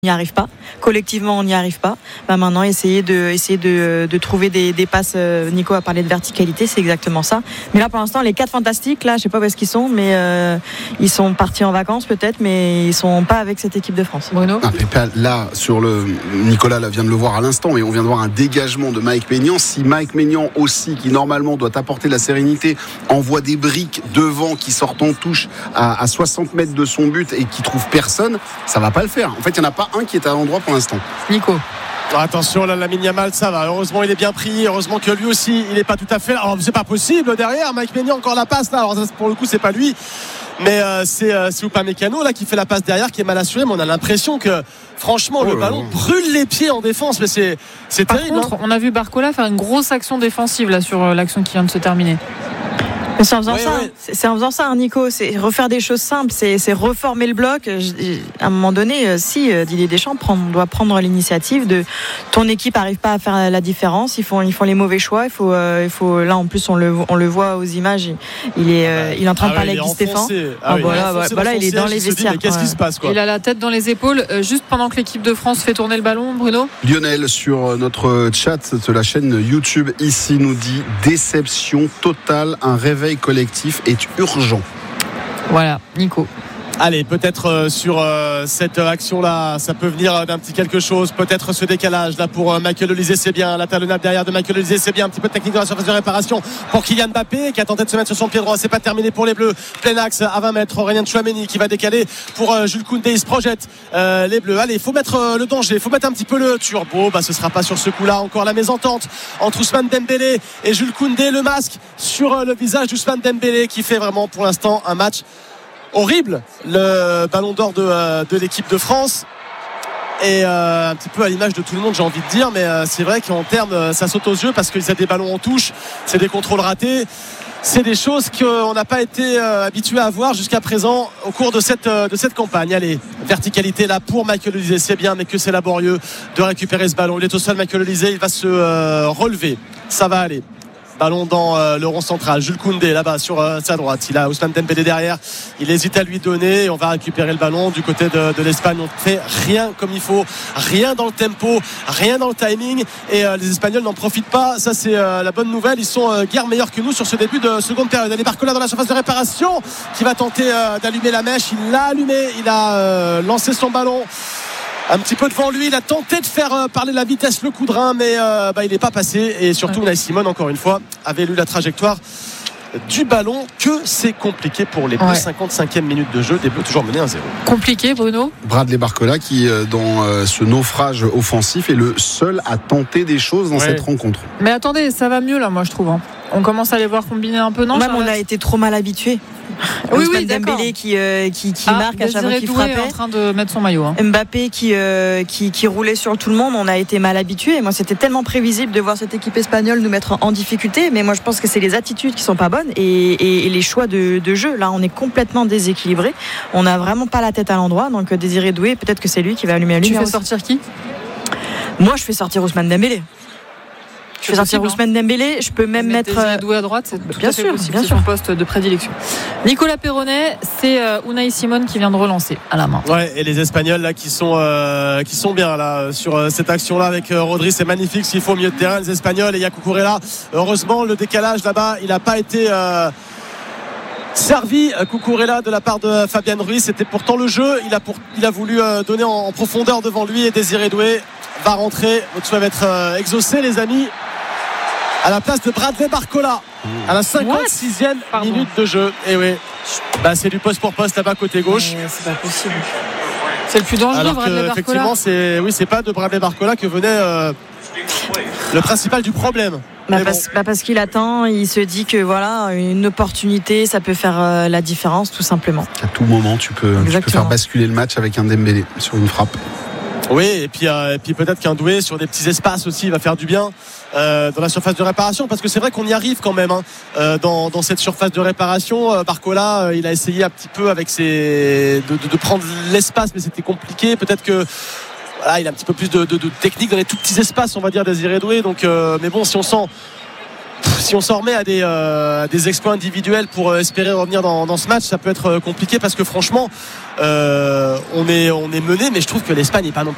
n'y arrive pas. Collectivement, on n'y arrive pas. Maintenant, essayer de trouver des passes. Nico a parlé de verticalité, c'est exactement ça. Mais là, pour l'instant, les 4 fantastiques, là, je sais pas où est-ce qu'ils sont, mais ils sont partis en vacances peut-être, mais ils sont pas avec cette équipe de France. Bruno. Là, Nicolas là, vient de le voir à l'instant, mais on vient de voir un dégagement de Mike Maignan. Si Mike Maignan aussi, qui normalement doit apporter la sérénité, envoie des briques devant qui sortent en touche à 60 mètres de son but et qui trouve personne, ça va pas le faire. En fait, il n'y en a pas un qui est à l'endroit pour l'instant. Nico. Attention, là, Lamine Yamal, ça va. Heureusement, il est bien pris. Heureusement que lui aussi, il n'est pas tout à fait là. Alors, c'est pas possible derrière. Mike Maignan, encore la passe là. Alors, ça, pour le coup, c'est pas lui. Mais c'est Upamecano là qui fait la passe derrière, qui est mal assuré. Mais on a l'impression que, franchement, le ballon brûle les pieds en défense. Mais c'est terrible. Par contre, on a vu Barcola faire une grosse action défensive là sur l'action qui vient de se terminer. Mais c'est en faisant c'est en faisant ça, Nico, c'est refaire des choses simples, c'est reformer le bloc. À un moment donné, Didier Deschamps doit prendre l'initiative de ton équipe n'arrive pas à faire la différence, ils font les mauvais choix. Il faut là en plus on le voit aux images, il est en train de parler avec Guy Stéphane. Voilà, il est dans les vestiaires. Qu'est-ce qui se passe quoi ? Il a la tête dans les épaules. Juste pendant que l'équipe de France fait tourner le ballon, Bruno. Lionel sur notre chat de la chaîne YouTube ici nous dit déception totale, un réveil collectif est urgent. Voilà, Nico. Allez, peut-être sur cette action-là, ça peut venir d'un petit quelque chose. Peut-être ce décalage là pour Michael Olise, c'est bien. La talonnade derrière de Michael Olise, c'est bien. Un petit peu de technique dans la surface de réparation pour Kylian Mbappé qui a tenté de se mettre sur son pied droit. C'est pas terminé pour les Bleus. Plein axe à 20 mètres. Aurélien Tchouaméni qui va décaler pour Jules Koundé. Il se projette les Bleus. Allez, il faut mettre le danger. Il faut mettre un petit peu le turbo. Ce sera pas sur ce coup-là. Encore la mésentente entre Ousmane Dembélé et Jules Koundé. Le masque sur le visage d'Ousmane Dembélé qui fait vraiment pour l'instant un match horrible, le ballon d'or de l'équipe de France et un petit peu à l'image de tout le monde, j'ai envie de dire, mais c'est vrai qu'en termes ça saute aux yeux parce qu'il y a des ballons en touche, c'est des contrôles ratés, c'est des choses qu'on n'a pas été habitué à voir jusqu'à présent au cours de cette campagne. Allez, verticalité là pour Michael Olise, c'est bien, mais que c'est laborieux de récupérer ce ballon. Il est au sol, Michael Olise, il va se relever, ça va aller. Ballon dans le rond central. Jules Koundé là-bas sur sa droite. Il a Ousmane Dembélé derrière. Il hésite à lui donner. On va récupérer le ballon du côté de l'Espagne. On fait rien comme il faut. Rien dans le tempo. Rien dans le timing. Et les Espagnols n'en profitent pas. Ça, c'est la bonne nouvelle. Ils sont guère meilleurs que nous sur ce début de seconde période. Allez, Barcola dans la surface de réparation qui va tenter d'allumer la mèche. Il l'a allumé. Il a lancé son ballon un petit peu devant lui, il a tenté de faire parler la vitesse, le coup de rein, mais il n'est pas passé. Et surtout, Unai Simon, encore une fois, avait lu la trajectoire du ballon. Que c'est compliqué pour les Bleus. 55e minute de jeu, des Bleus toujours menés 1-0. Compliqué, Bruno. Bradley Barcola qui, dans ce naufrage offensif, est le seul à tenter des choses dans cette rencontre. Mais attendez, ça va mieux là, moi je trouve. On commence à les voir combiner un peu, non ? Même on a été trop mal habitués. Oui, Dembélé qui marque à chaque fois qu'il frappait. En train de mettre son maillot. Mbappé qui roulait sur tout le monde. On a été mal habitués. Moi, c'était tellement prévisible de voir cette équipe espagnole nous mettre en difficulté. Mais moi, je pense que c'est les attitudes qui sont pas bonnes et les choix de jeu. Là, on est complètement déséquilibré. On n'a vraiment pas la tête à l'endroit. Donc, Désiré Doué, peut-être que c'est lui qui va allumer la lumière. Tu fais sortir qui ? Moi, je fais sortir Ousmane Dembélé. Je fais sortir Ousmane Dembélé, je peux même mettre Doué à droite, c'est bien sûr, c'est son poste de prédilection. Nicolas Perronnet, c'est Unai Simon qui vient de relancer à la main. Ouais, et les Espagnols là qui sont bien là sur cette action là avec Rodri, c'est magnifique s'il faut au milieu de terrain les Espagnols et il y a Cucurella. Heureusement le décalage là-bas, il n'a pas été servi Cucurella de la part de Fabien Ruiz, c'était pourtant le jeu, il a voulu donner en profondeur devant lui et Désiré Doué va rentrer. Votre souhait va être exaucé les amis à la place de Bradley Barcola à la 56e minute de jeu. Et oui, c'est du poste pour poste là-bas côté gauche. C'est pas possible. C'est le plus dangereux. Alors Bradley Barcola. effectivement c'est pas de Bradley Barcola que venait le principal du problème. Parce qu'il attend, il se dit que voilà, une opportunité, ça peut faire la différence tout simplement. À tout moment, tu peux faire basculer le match avec un Dembélé sur une frappe. Oui, et puis peut-être qu'un Doué sur des petits espaces aussi va faire du bien dans la surface de réparation, parce que c'est vrai qu'on y arrive quand même dans cette surface de réparation. Barcola, il a essayé un petit peu avec de prendre l'espace, mais c'était compliqué. Peut-être que voilà, il a un petit peu plus de technique dans les tout petits espaces, on va dire, Désiré Doué. Donc, mais bon, si on s'en remet à des exploits individuels pour espérer revenir dans ce match, ça peut être compliqué parce que franchement on est mené, mais je trouve que l'Espagne n'est pas non plus